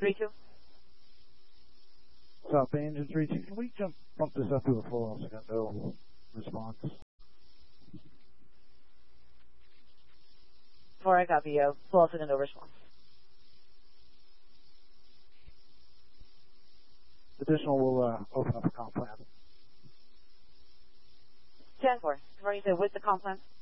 3-2. South Bay Engine 3-2. Can we bump this up to a full segundo response? 4, I copy you. Full segundo response. Additional, we'll open up a comp plan. 10-4. Confirm you said with the comp plan.